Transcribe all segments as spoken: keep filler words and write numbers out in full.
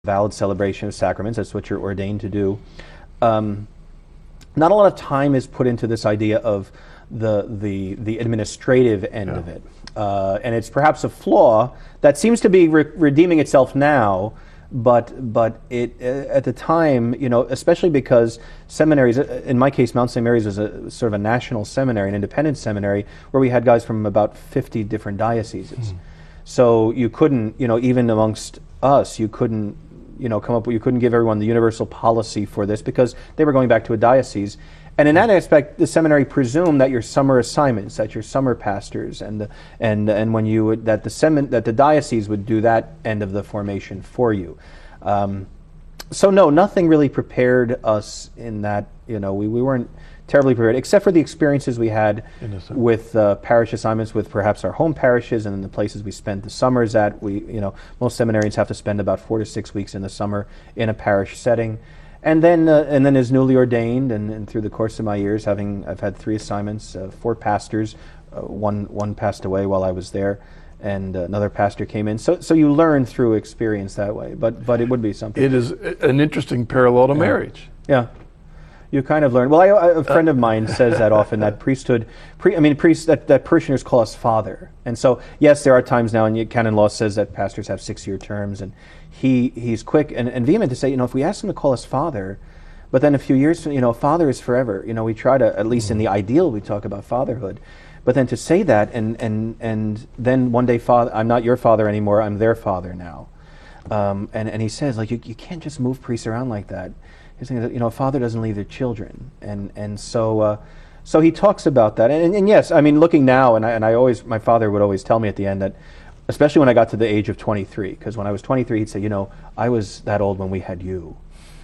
valid celebration of sacraments. That's what you're ordained to do. Um, not a lot of time is put into this idea of the the the administrative end Yeah. of it, uh, and it's perhaps a flaw that seems to be re- redeeming itself now. But but it uh, at the time, you know, especially because seminaries, uh, in my case, Mount Saint Mary's was a sort of a national seminary, an independent seminary, where we had guys from about fifty different dioceses. Mm. So you couldn't, you know, even amongst us, you couldn't, you know, come up with, you couldn't give everyone the universal policy for this because they were going back to a diocese. And in that aspect, the seminary presumed that your summer assignments, that your summer pastors, and the, and and when you would, that the semin, that the diocese would do that end of the formation for you. Um, so no, nothing really prepared us in that. You know, we, we weren't terribly prepared, except for the experiences we had Innocent. with uh, parish assignments, with perhaps our home parishes and the places we spent the summers at. We, you know, most seminarians have to spend about four to six weeks in the summer in a parish setting. And then, uh, and then as newly ordained, and, and through the course of my years, having I've had three assignments, uh, four pastors, uh, one one passed away while I was there, and uh, another pastor came in. So, so you learn through experience that way. But, but it would be something. It is an interesting parallel to Yeah. marriage. Yeah, you kind of learn. Well, I, I, a friend of mine says that often, that priesthood, pre, I mean, priests, that, that parishioners call us father. And so, yes, there are times now, and canon law says that pastors have six-year terms, and he he's quick and, and vehement to say, you know, if we ask him to call us father, but then a few years, you know, father is forever. You know, we try to, at least mm-hmm. in the ideal, we talk about fatherhood. But then to say that, and and and then one day, father, I'm not your father anymore, I'm their father now. Um, and, and he says, like, you, you can't just move priests around like that. He's saying that, you know, a father doesn't leave their children. And and so uh, so he talks about that. And, and, and yes, I mean, looking now, and I, and I always, my father would always tell me at the end that, especially when I got to the age of twenty-three, because when I was twenty-three, he'd say, you know, I was that old when we had you.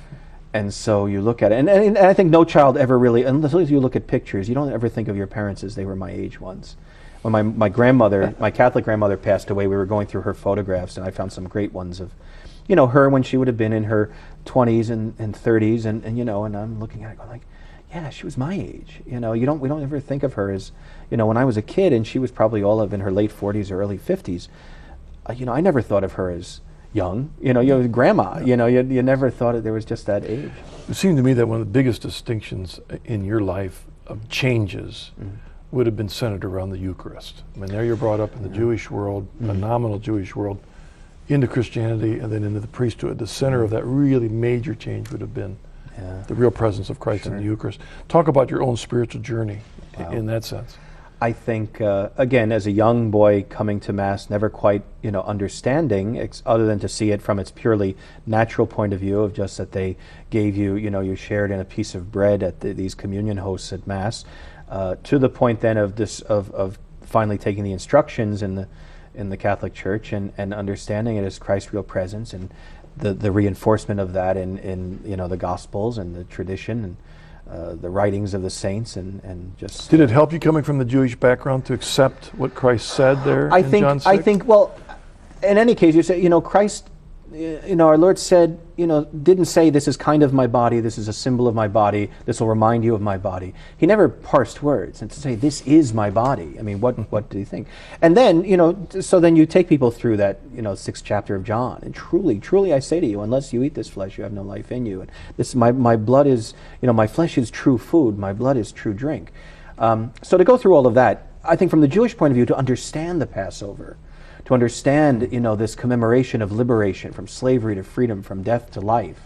And so you look at it, and, and, and I think no child ever really, unless you look at pictures, you don't ever think of your parents as they were my age once. When my, my grandmother, my Catholic grandmother passed away, we were going through her photographs, and I found some great ones of, you know, her when she would have been in her twenties and, and thirties, and, and, you know, and I'm looking at it going like, yeah, she was my age. You know, you don't, we don't ever think of her as, you know, when I was a kid, and she was probably all of in her late forties or early fifties, uh, you know, I never thought of her as young. You know, you're grandma. You know, you, you never thought it, there was just that age. It seemed to me that one of the biggest distinctions in your life of changes mm-hmm. would have been centered around the Eucharist. I mean, there you're brought up in the mm-hmm. Jewish world, mm-hmm. a nominal Jewish world, into Christianity, and then into the priesthood. The center of that really major change would have been yeah. the real presence of Christ sure. in the Eucharist. Talk about your own spiritual journey wow. in that sense. I think, uh, again, as a young boy coming to Mass, never quite, you know, understanding, ex- other than to see it from its purely natural point of view of just that they gave you, you know, you shared in a piece of bread at the, these communion hosts at Mass, uh, to the point then of this of, of finally taking the instructions in the in the Catholic Church and, and understanding it as Christ's real presence, and the, the reinforcement of that in, in you know the Gospels and the tradition and Uh, the writings of the saints, and, and just. Did it help you coming from the Jewish background to accept what Christ said there I in think, John six? I think, well, in any case, you say, you know, Christ, you know, our Lord said, you know, didn't say this is kind of my body, this is a symbol of my body, this will remind you of my body. He never parsed words, and to say this is my body. I mean, what what do you think? And then, you know, so then you take people through that, you know, sixth chapter of John, and truly, truly I say to you, unless you eat this flesh, you have no life in you. And this, my my blood is, you know, my flesh is true food, my blood is true drink. Um, so to go through all of that, I think from the Jewish point of view, to understand the Passover, to understand, you know, this commemoration of liberation from slavery to freedom, from death to life,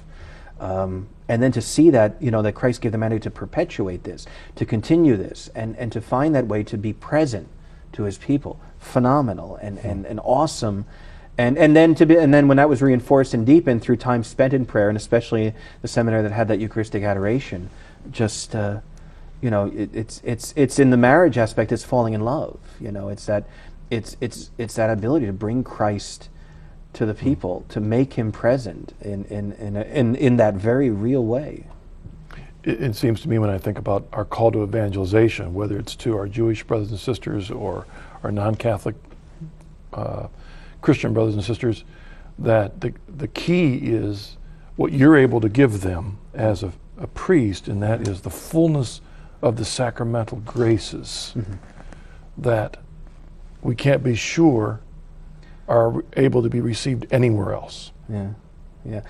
um, and then to see that, you know, that Christ gave the mandate to perpetuate this, to continue this, and, and to find that way to be present to His people, phenomenal and, and, and awesome, and and then to be, and then when that was reinforced and deepened through time spent in prayer, and especially the seminary that had that Eucharistic adoration, just uh, you know, it, it's it's it's in the marriage aspect, it's falling in love. You know, it's that. It's it's it's that ability to bring Christ to the people, to make Him present in in in a, in, in that very real way. It, it seems to me when I think about our call to evangelization, whether it's to our Jewish brothers and sisters or our non-Catholic uh, Christian brothers and sisters, that the the key is what you're able to give them as a, a priest, and that is the fullness of the sacramental graces mm-hmm. that we can't be sure are able to be received anywhere else. Yeah. Yeah.